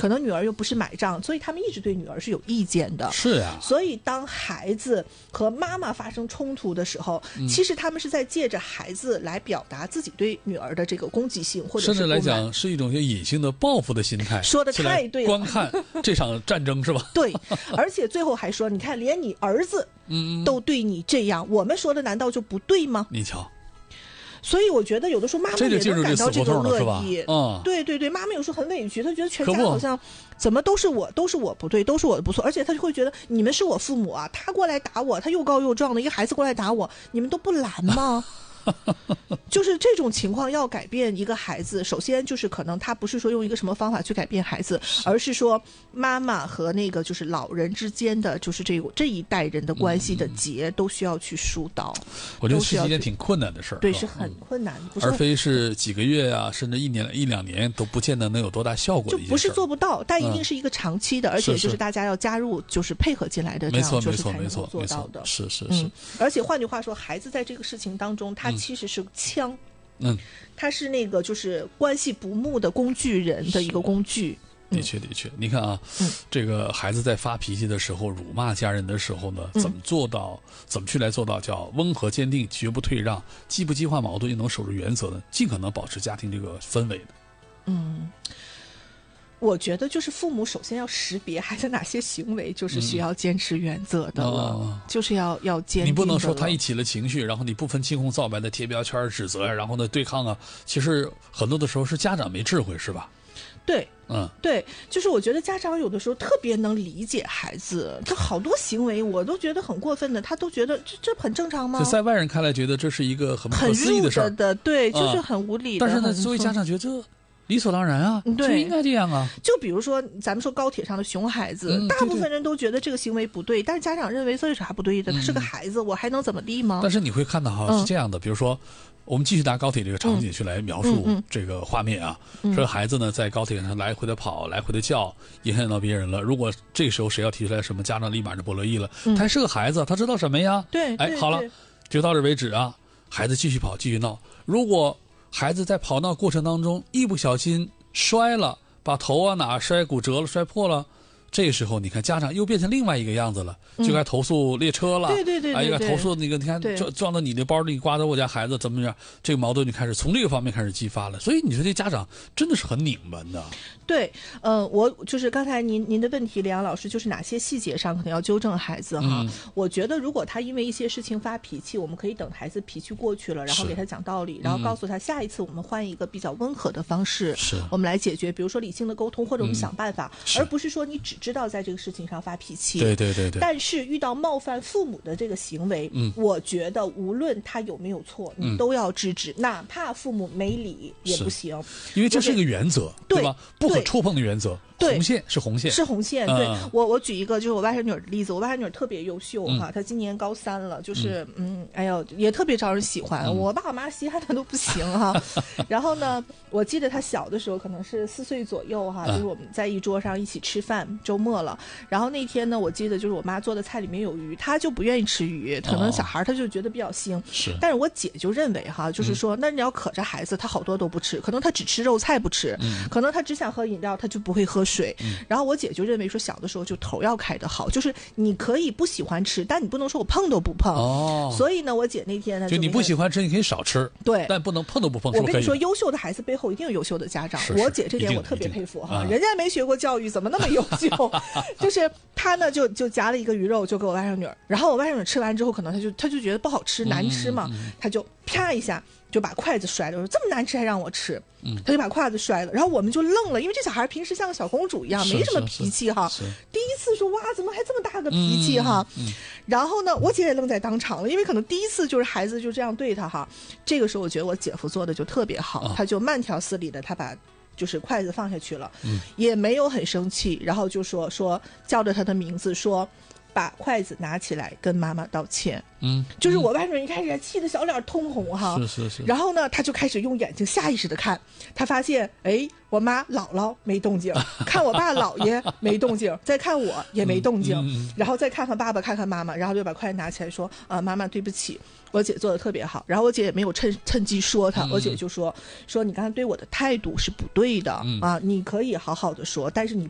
可能女儿又不是买账，所以他们一直对女儿是有意见的。 是呀。 所以当孩子和妈妈发生冲突的时候，其实他们是在借着孩子来表达自己对女儿的这个攻击性，或者是甚至来讲是一种隐性的报复的心态。 说的太对了， 观看这场战争是吧？ 对，而且最后还说，你看连你儿子都对你这样，我们说的难道就不对吗？ 你瞧。 所以我觉得有的时候妈妈也能感到这个恶意，对对对，妈妈有时候很委屈，她觉得全家好像怎么都是我不对，都是我的不错，而且她就会觉得你们是我父母啊，他过来打我，他又高又壮的一个孩子过来打我，你们都不拦吗？就是这种情况要改变一个孩子，首先就是可能他不是说用一个什么方法去改变孩子，而是说妈妈和那个就是老人之间的就是这一代人的关系的结都需要去疏导。 我觉得是一件挺困难的事儿， 对，是很困难， 而非是几个月啊，甚至一年一两年都不见得能有多大效果的一件事。 就不是做不到，但一定是一个长期的，而且就是大家要加入，就是配合进来的，这样就是才能够做到的。 是。 而且换句话说，孩子在这个事情当中，他其实是枪，他是那个就是关系不睦的工具人的一个工具。 的确，你看啊，这个孩子在发脾气的时候，辱骂家人的时候呢，怎么去来做到叫温和坚定，绝不退让，既不激化矛盾，又能守住原则呢？尽可能保持家庭这个氛围的。 我觉得就是父母首先要识别孩子哪些行为就是需要坚持原则的了，就是要坚定的了。 你不能说他一起了情绪，然后你不分青红皂白的贴标签指责，然后呢对抗啊。其实很多的时候是家长没智慧，是吧？ 对，对，就是我觉得家长有的时候特别能理解孩子，他好多行为我都觉得很过分的，他都觉得这很正常吗？ 就在外人看来觉得这是一个很不可思议的事儿的，对，就是很无理的。 但是呢，作为家长觉得这理所当然啊，就应该这样啊。 就比如说咱们说高铁上的熊孩子，大部分人都觉得这个行为不对，但是家长认为这有啥不对的？他是个孩子，我还能怎么地吗？ 但是你会看到哈，是这样的，比如说我们继续拿高铁这个场景去来描述这个画面啊。这个孩子呢在高铁上来回的跑，来回的叫，影响到别人了。如果这时候谁要提出来什么，家长立马就不乐意了。他还是个孩子，他知道什么呀？ 对， 好了，就到这为止啊。孩子继续跑，继续闹。如果孩子在跑闹过程当中一不小心摔了，把头啊哪摔骨折了，摔破了，这时候你看家长又变成另外一个样子了，就该投诉列车了， 对， 又该投诉那个，你看撞到你的包里，刮到我家孩子怎么样？这个矛盾就开始从这个方面开始激发了。所以你说这家长真的是很拧巴的。 对，我就是刚才您的问题，李阳老师，就是哪些细节上可能要纠正孩子哈？我觉得如果他因为一些事情发脾气，我们可以等孩子脾气过去了，然后给他讲道理，然后告诉他下一次我们换一个比较温和的方式，我们来解决，比如说理性的沟通，或者我们想办法，而不是说你只知道在这个事情上发脾气。 对。 但是遇到冒犯父母的这个行为，我觉得无论他有没有错，你都要制止，哪怕父母没理也不行， 因为这是一个原则，对吧？不可触碰的原则。红线是红线， 是红线。对，我举一个就是我外甥女的例子，我外甥女特别优秀哈，她今年高3了，就是哎呦也特别招人喜欢，我爸我妈稀罕她都不行哈。然后呢，我记得她小的时候可能是4岁左右哈，就是我们在一桌上一起吃饭，周末了。然后那天呢，我记得就是我妈做的菜里面有鱼，她就不愿意吃鱼，可能小孩他就觉得比较腥。但是我姐就认为哈，就是说那你要可着孩子，他好多都不吃，可能他只吃肉菜不吃，可能他只想喝饮料，他就不会喝水。然后我姐就认为说小的时候就头要开得好，就是你可以不喜欢吃，但你不能说我碰都不碰。所以呢，我姐那天呢， 就你不喜欢吃，你可以少吃， 对， 但不能碰都不碰。 我跟你说，优秀的孩子背后一定有优秀的家长。我姐这点我特别佩服哈，人家没学过教育，怎么那么优秀？就是她呢，就夹了一个鱼肉，就给我外甥女儿。然后我外甥女吃完之后，可能她就觉得不好吃，难吃嘛，她就啪一下就把筷子摔了，说这么难吃还让我吃，他就把筷子摔了，然后我们就愣了，因为这小孩平时像个小公主一样，没什么脾气哈，第一次说哇怎么还这么大个脾气哈，然后呢我姐也愣在当场了，因为可能第一次就是孩子就这样对他哈，这个时候我觉得我姐夫做的就特别好，他就慢条斯理的他把就是筷子放下去了，也没有很生气，然后就说叫着他的名字说把筷子拿起来跟妈妈道歉。就是我外甥一开始气得小脸通红哈， 是。 然后呢，他就开始用眼睛下意识的看，他发现哎，我妈姥姥没动静，看我爸姥爷没动静，再看我也没动静，然后再看看爸爸，看看妈妈，然后就把筷子拿起来说妈妈对不起，我姐做的特别好。然后我姐也没有趁机说他，我姐就说你刚才对我的态度是不对的啊，你可以好好的说，但是你